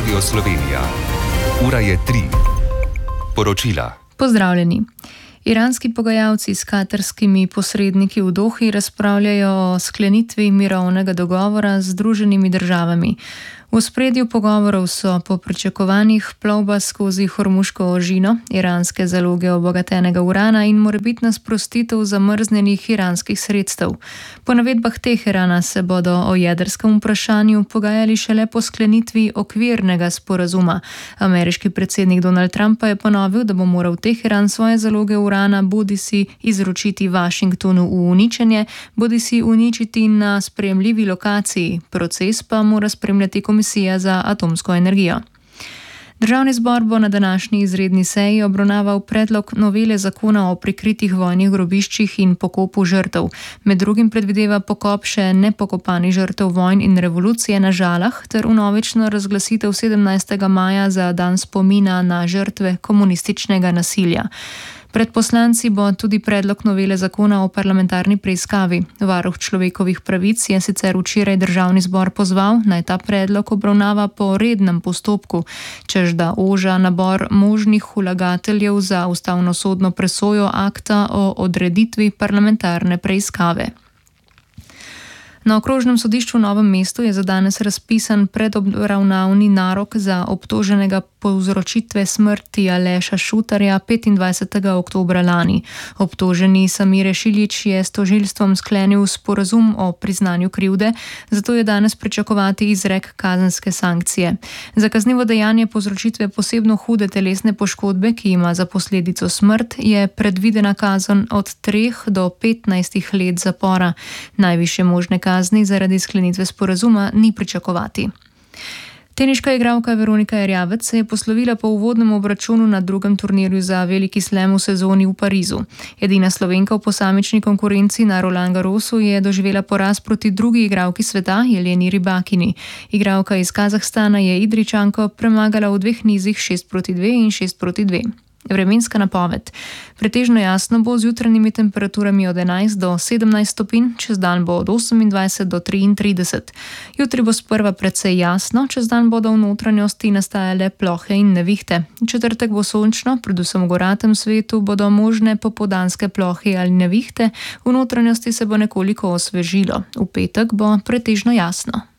Radio Slovenija. Ura je 3. Poročila. Pozdravljeni. Iranski pogajalci s katarskimi posredniki v Dohi razpravljajo o sklenitvi mirovnega dogovora z Združenimi državami. V ospredju pogovorov so po pričakovanjih plovba skozi Hormuško ožino, iranske zaloge obogatenega urana in morebitna sprostitev zamrznjenih iranskih sredstev. Po navedbah Teherana se bodo o jedrskem vprašanju pogajali šele po sklenitvi okvirnega sporazuma. Ameriški predsednik Donald Trump pa je ponovil, da bo moral Teheran svoje zaloge urana bodisi izročiti Washingtonu v uničenje, bodisi uničiti na sprejemljivi lokaciji. Proces pa mora spremljati Komisija za atomsko energijo. Državni zbor bo na današnji izredni seji obravnaval predlog novele zakona o prikritih vojnih grobiščih in pokopu žrtev. Med drugim predvideva pokop še nepokopanih žrtev vojn in revolucije na Žalah ter vnovično razglasitev 17. maja za dan spomina na žrtve komunističnega nasilja. Pred poslanci bo tudi predlog novele zakona o parlamentarni preiskavi. Varuh človekovih pravic je sicer včeraj državni zbor pozval, naj ta predlog obravnava po rednem postopku, čež da oža nabor možnih vlagateljev za ustavnosodno presojo akta o odreditvi parlamentarne preiskave. Na okrožnem sodišču v Novem mestu je za danes razpisan predobravnavni narok za obtoženega povzročitve smrti Aleša Šutarja 25. oktobra lani. Obtoženi Samir Šiljić je s tožilstvom sklenil sporazum o priznanju krivde, zato je danes pričakovati izrek kazenske sankcije. Za kaznivo dejanje povzročitve posebno hude telesne poškodbe, ki ima za posledico smrt, je predvidena kazen od 3 do 15 let zapora. Najvišje možne kazni zaradi sklenitve sporazuma ni pričakovati. Teniška igralka Veronika Erjavec se je poslovila po uvodnem obračunu na drugem turnirju za veliki slam v sezoni v Parizu. Edina Slovenka v posamični konkurenci na Roland Garrosu je doživela poraz proti drugi igralki sveta, Jeleni Rybakini. Igralka iz Kazahstana je Idrijčanko premagala v 2 nizih 6-2 in 6-2. Vremenska napoved. Pretežno jasno bo z jutranjimi temperaturami od 11 do 17 stopinj, čez dan bo od 28 do 33. Jutri bo sprva precej jasno, čez dan bodo v notranjosti nastajale plohe in nevihte. Četrtek bo sončno, predvsem v goratem svetu bodo možne popoldanske plohe ali nevihte, v notranjosti se bo nekoliko osvežilo. V petek bo pretežno jasno.